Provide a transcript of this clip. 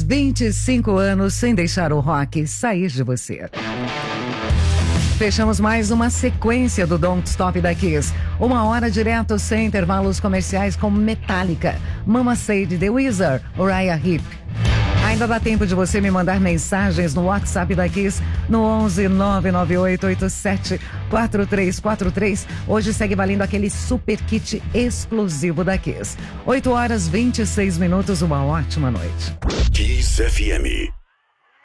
25 anos sem deixar o rock sair de você. Fechamos mais uma sequência do Don't Stop da Kiss. 1 hora direto sem intervalos comerciais com Metallica, Mama Said, The Wizard, Uriah Heep. Ainda dá tempo de você me mandar mensagens no WhatsApp da Kiss no 11 99887 4343. Hoje segue valendo aquele super kit exclusivo da Kiss. 8 horas 26 minutos, uma ótima noite. Kiss FM.